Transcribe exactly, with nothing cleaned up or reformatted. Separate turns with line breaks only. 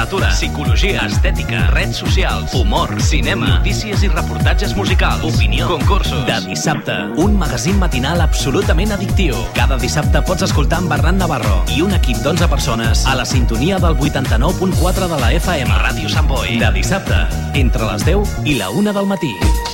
literatura, psicologia, estètica, redes socials, humor, cinema, notícies i reportatges musicals, opinió, concursos. De Dissabte, un magazín matinal absolutament addictiu. Cada dissabte pots escoltar en Berran Navarro i un equip d'onze persones a la sintonia del vuitanta-nou punt quatre de la F M. Ràdio Sant Boi. De dissabte, entre les deu i la una del matí.